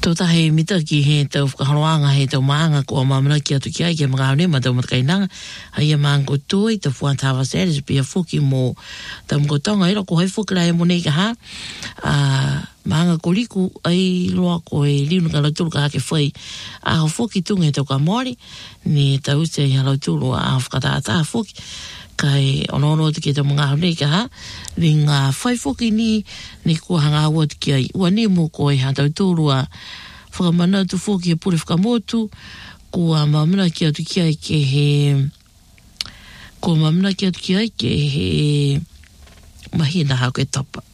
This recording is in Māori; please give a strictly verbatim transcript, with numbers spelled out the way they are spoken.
Tō tahe mita ki he tau whakaharoanga he tau maanga kua mamana ki atu ki ai ki mga haone ma tau matakainanga. Hai a maango tui tau whantawa seres pia whuki mō tau mkotonga. Ero ko hai whuki lai mo nei ka ha. Uh, maanga ko liku ai loa ko e liunu ka lautulu ka hake whai. A ho whuki tunga he tau ka mori. Ni tau se i lautulu a whakataata whuki. Kai ono te ke tau mga haone ka ha. Ni ngā whai whuki ni ni kua hanga ua te ki ai. Ua ni mo ko e ha tau tūru a whakamana tu whuki e pure whakamotu. Kua mamana ki atu ki ai ke he kua mamana ki atu ki ai ke he mahina hau ke topa.